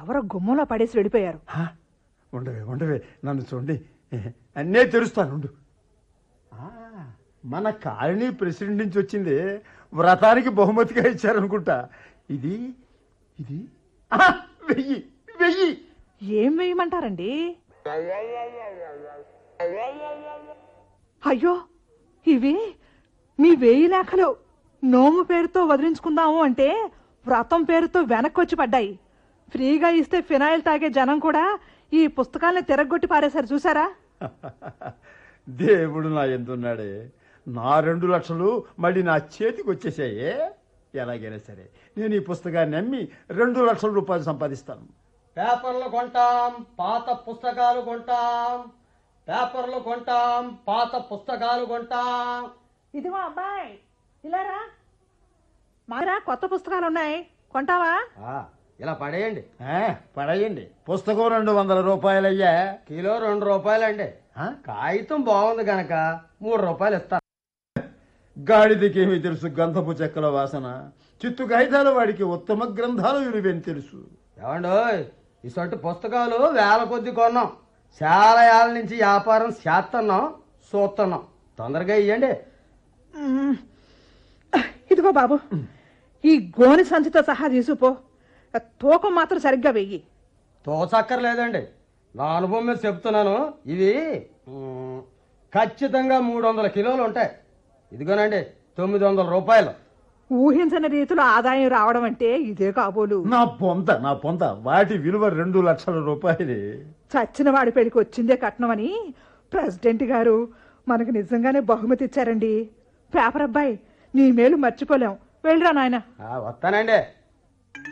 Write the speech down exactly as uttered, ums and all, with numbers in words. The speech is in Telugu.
ఎవరో గుమ్మంలో పడేసి వెళ్ళిపోయారు. ఉండవే ఉండవే నన్ను చూడండి, అన్నే తెరుస్తాను. మన కాలనీ ప్రెసిడెంట్ నుంచి వచ్చింది, వ్రతానికి బహుమతిగా ఇచ్చారనుకుంటా. ఇది ఇది వెయ్యి వెయ్యి. ఏం వేయమంటారండి? అయ్యో, ఇవి మీ వేయి లేఖలు. నోము పేరుతో వదిలించుకుందాము అంటే వ్రతం పేరుతో వెనక్కి వచ్చి పడ్డాయి. ఫ్రీగా ఇస్తే ఫినాయిల్ తాగే జనం కూడా ఈ పుస్తకాలను తిరగొట్టి పారేశారు, చూసారా? దేవుడు నా ఎందున్నాడే, నా రెండు లక్షలు మళ్ళీ నా చేతికి వచ్చేసాయే. ఎలాగైనా సరే నేను ఈ పుస్తకాన్ని అమ్మి రెండు లక్షల రూపాయలు సంపాదిస్తాను. పేపర్లు కొంటాం, పాత పుస్తకాలు కొంటాం. పేపర్లు కొంటాం, పాత పుస్తకాలు కొంటాం. ఇదిగో అబ్బాయి, ఇలారా, మారా కొత్త పుస్తకాలు ఉన్నాయి, కొంటావా? ఇలా పడేయండి. పడేయండి. పుస్తకం రెండు వందల రూపాయలయ్యా. కిలో రెండు రూపాయలండి. కాగితం బాగుంది గనక మూడు రూపాయలు ఇస్తా. గాడిదకేమీ తెలుసు గంధపు చెక్కల వాసన. చిత్తు కాగితాలు వాడికి ఉత్తమ గ్రంథాలు విలువేని తెలుసు. ఏమండో, ఇసొంటి పుస్తకాలు వేల కొద్ది కొన్నాం. చాలా ఏళ్ళ నుంచి వ్యాపారం చేస్తున్నాం, చూస్తున్నాం. తొందరగా ఇయ్యండి. ఇదిగో బాబు, ఈ గోని సంచితో సహా తీసుకుపో. తూకం మాత్రం సరిగ్గా వెయ్యి. తోచక్కర్లేదండి, నా అనుభవం మీద చెప్తున్నాను. ఇవి ఖచ్చితంగా మూడు వందల కిలోలు ఉంటాయి. ఇదిగోనండి తొమ్మిది వందల రూపాయలు. ఊహించని రీతిలో ఆదాయం రావడం అంటే ఇదే కాబోలు. నా పొంత నా పొంత వాటి విలువ రెండు లక్షల రూపాయలు. చచ్చిన వాడి పెళ్లికి వచ్చిందే కట్నం అని ప్రెసిడెంట్ గారు మనకు నిజంగానే బహుమతి ఇచ్చారండి. పేపర్ అబ్బాయి, నీ మేలు మర్చిపోలేం. వెళ్ళరా నాయన. వస్తానండి.